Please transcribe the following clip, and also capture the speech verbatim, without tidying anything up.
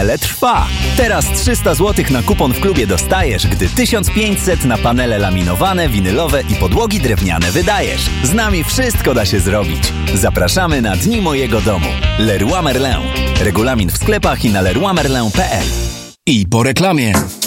Ale trwa! Teraz trzysta złotych na kupon w klubie dostajesz, gdy tysiąc pięćset na panele laminowane, winylowe i podłogi drewniane wydajesz. Z nami wszystko da się zrobić. Zapraszamy na Dni Mojego Domu. Leroy Merlin. Regulamin w sklepach i na leroy merlin kropka p l. I po reklamie.